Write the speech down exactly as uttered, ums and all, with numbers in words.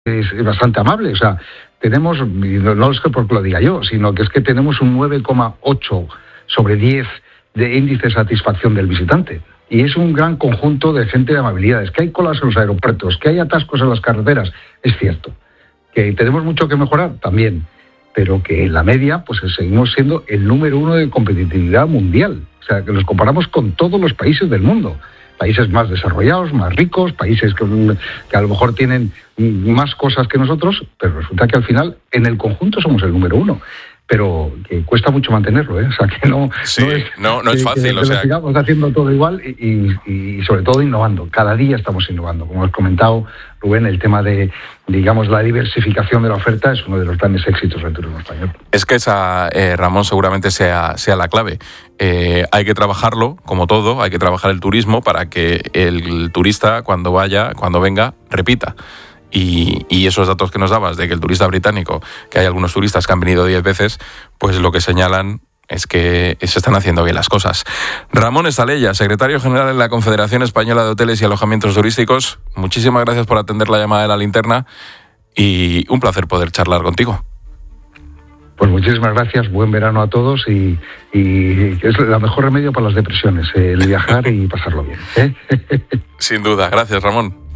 es bastante amable. O sea, tenemos, no es que porque lo diga yo, sino que es que tenemos un nueve coma ocho sobre diez de índice de satisfacción del visitante. Y es un gran conjunto de gente de amabilidades. Que hay colas en los aeropuertos, que hay atascos en las carreteras, es cierto. Que tenemos mucho que mejorar, también. Pero que en la media, pues seguimos siendo el número uno de competitividad mundial. O sea, que nos comparamos con todos los países del mundo. Países más desarrollados, más ricos, países que, que a lo mejor tienen más cosas que nosotros, pero resulta que al final, en el conjunto, somos el número uno. Pero que cuesta mucho mantenerlo, ¿eh? O sea, que no, sí, no es, no, no es fácil. Que, que o sea... sigamos haciendo todo igual y, y, y sobre todo innovando. Cada día estamos innovando. Como has comentado, Rubén, el tema de, digamos, la diversificación de la oferta es uno de los grandes éxitos del turismo español. Es que esa, eh, Ramón, seguramente sea, sea la clave. Eh, hay que trabajarlo, como todo, hay que trabajar el turismo para que el turista, cuando vaya, cuando venga, repita. Y, y esos datos que nos dabas de que el turista británico, que hay algunos turistas que han venido diez veces, pues lo que señalan es que se están haciendo bien las cosas. Ramón Estaleya, secretario general de la Confederación Española de Hoteles y Alojamientos Turísticos, muchísimas gracias por atender la llamada de La Linterna y un placer poder charlar contigo. Pues muchísimas gracias, buen verano a todos y, y es el mejor remedio para las depresiones, el viajar y pasarlo bien, ¿eh? Sin duda, gracias, Ramón.